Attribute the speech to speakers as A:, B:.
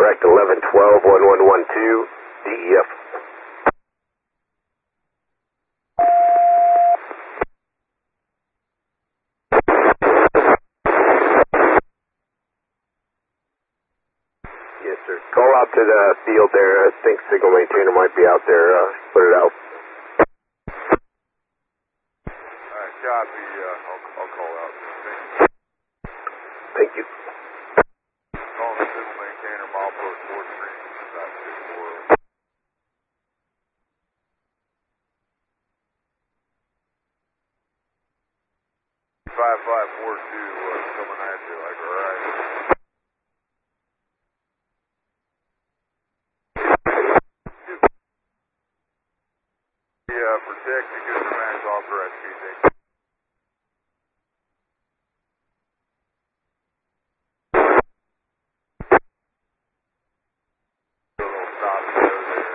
A: correct, 1112-1112, DEF. Yes, sir. Call out to the field there. I think signal maintainer might be out there. Put it out.
B: Alright, copy. I'll call out.
A: Thank you.
B: Calling the signal maintainer, milepost 43, about 640. 5542 coming at you, like, alright. Yeah, protect the good max authorized speed.